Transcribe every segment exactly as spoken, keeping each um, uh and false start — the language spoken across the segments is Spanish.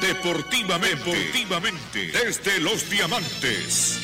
deportivamente, deportivamente desde Los Diamantes.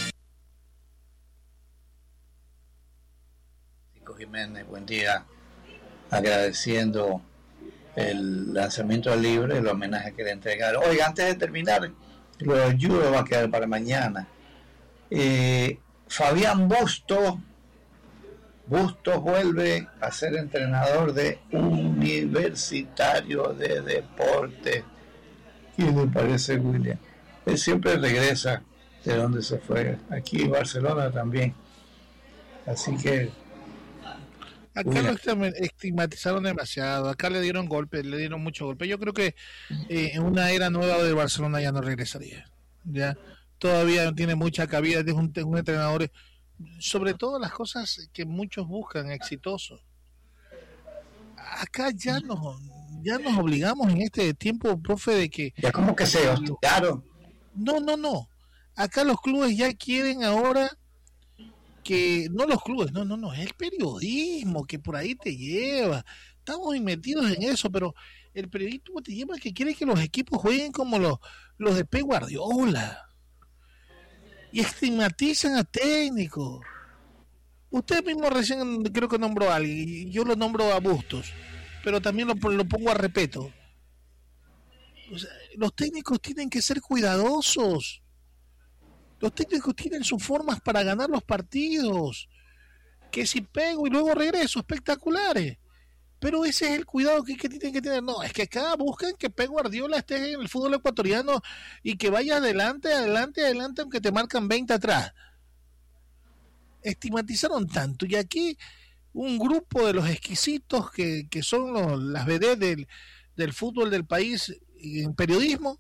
Jiménez, buen día. Agradeciendo el lanzamiento del libro y el homenaje que le entregaron. Oiga, antes de terminar, lo del judo va a quedar para mañana. Eh, Fabián Bustos Bustos vuelve a ser entrenador de Universitario de Deportes. ¿Qué le parece, William? Él siempre regresa de donde se fue. Aquí en Barcelona también. Así que acá lo estigmatizaron demasiado, acá le dieron golpes, le dieron mucho golpe. Yo creo que eh, en una era nueva de Barcelona ya no regresaría. Ya todavía tiene mucha cabida, es un, un entrenador, sobre todo las cosas que muchos buscan, exitosos. Acá ya nos, ya nos obligamos en este tiempo, profe, de que... Ya como que se hostigaron. No, no, no. Acá los clubes ya quieren ahora... que no los clubes, no, no, no, es el periodismo que por ahí te lleva. Estamos metidos en eso, pero el periodismo te lleva que quiere que los equipos jueguen como los, los de Pep Guardiola y estigmatizan a técnicos. Usted mismo recién creo que nombró a alguien, yo lo nombro a Bustos, pero también lo, lo pongo a respeto. O sea, los técnicos tienen que ser cuidadosos. Los técnicos tienen sus formas para ganar los partidos. Que si pego y luego regreso, espectaculares. Pero ese es el cuidado que, que tienen que tener. No, es que acá buscan que Pep Guardiola esté en el fútbol ecuatoriano y que vaya adelante, adelante, adelante, aunque te marcan veinte atrás. Estigmatizaron tanto. Y aquí un grupo de los exquisitos que, que son los, las B D del, del fútbol del país en periodismo,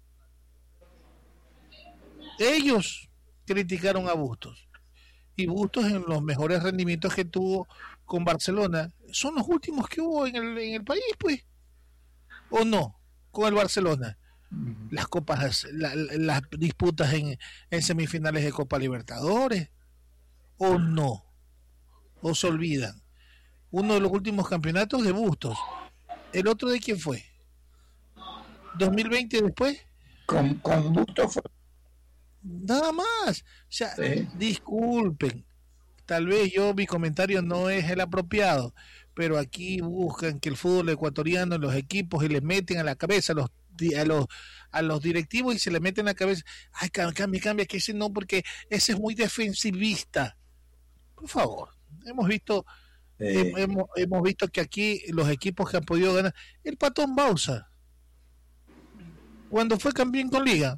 ellos criticaron a Bustos, y Bustos en los mejores rendimientos que tuvo con Barcelona son los últimos que hubo en el, en el país, pues, o no, con el Barcelona. Uh-huh. Las copas, la, las disputas en, en semifinales de Copa Libertadores, o no, o se olvidan. Uno de los últimos campeonatos de Bustos, el otro de quién fue, dos mil veinte después, con, con Bustos fue nada más. O sea, sí. Disculpen, tal vez yo mi comentario no es el apropiado, pero aquí buscan que el fútbol ecuatoriano, los equipos, y les meten a la cabeza a los a los a los directivos y se le meten en la cabeza, ay, cambia, cambia, que ese no, porque ese es muy defensivista. Por favor, hemos visto sí. hemos, hemos visto que aquí los equipos que han podido ganar, el Patón Bausa, cuando fue campeón con Liga,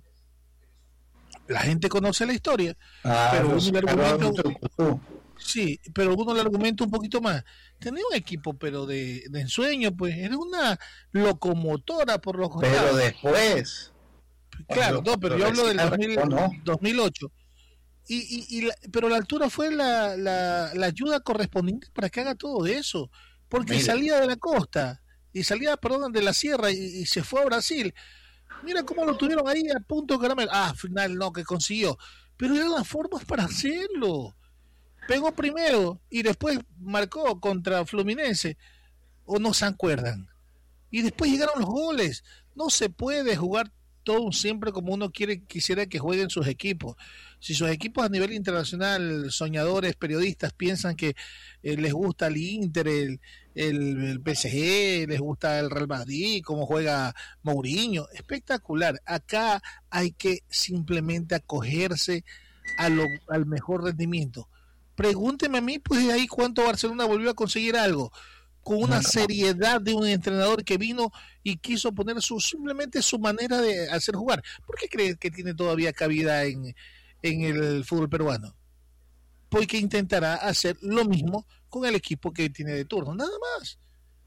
la gente conoce la historia, ah, pero uno le argumenta, sí, pero uno le argumenta un poquito más. Tenía un equipo, pero de, de ensueño, pues era una locomotora por los costados. Pero después, claro, no, pero yo hablo del dos mil, no. dos mil ocho. Y, y, y la, pero la altura fue la, la, la ayuda correspondiente para que haga todo eso, porque Mira. salía de la costa y salía, perdón, de la sierra y, y se fue a Brasil. Mira cómo lo tuvieron ahí a punto de caramelo. Ah, al final no, que consiguió. Pero eran las formas para hacerlo. Pegó primero y después marcó contra Fluminense. ¿O no se acuerdan? Y después llegaron los goles. No se puede jugar todo siempre como uno quiere quisiera que jueguen sus equipos. Si sus equipos a nivel internacional, soñadores, periodistas, piensan que eh, les gusta el Inter, el, el, el P S G, les gusta el Real Madrid, cómo juega Mourinho, espectacular. Acá hay que simplemente acogerse a lo, al mejor rendimiento. Pregúnteme a mí, pues de ahí cuánto Barcelona volvió a conseguir algo, con una seriedad de un entrenador que vino y quiso poner su simplemente su manera de hacer jugar. ¿Por qué cree que tiene todavía cabida en, en el fútbol peruano? Porque intentará hacer lo mismo con el equipo que tiene de turno, nada más.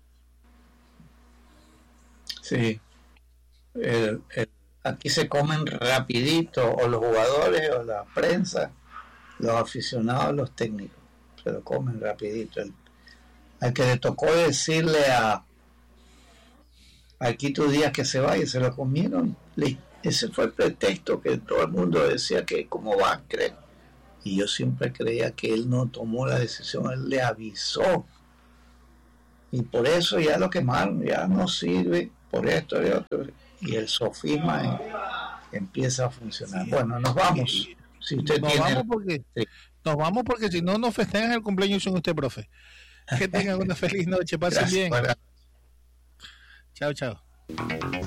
Sí. El, el, aquí se comen rapidito, o los jugadores, o la prensa, los aficionados, los técnicos, se lo comen rapidito. El, al que le tocó decirle a a Quito Díaz que se vaya, se lo comieron. Le, ese fue el pretexto que todo el mundo decía que cómo va a creer. Y yo siempre creía que él no tomó la decisión, él le avisó. Y por eso ya lo quemaron, ya no sirve, por esto y otro. Y el sofisma empieza a funcionar. Sí. Bueno, nos vamos. Sí. Si usted nos, tiene... vamos porque, sí. nos vamos porque si no nos festejan el cumpleaños con usted, profe. Que tengan una feliz noche, pasen Gracias, bien. Para... Chao, chao.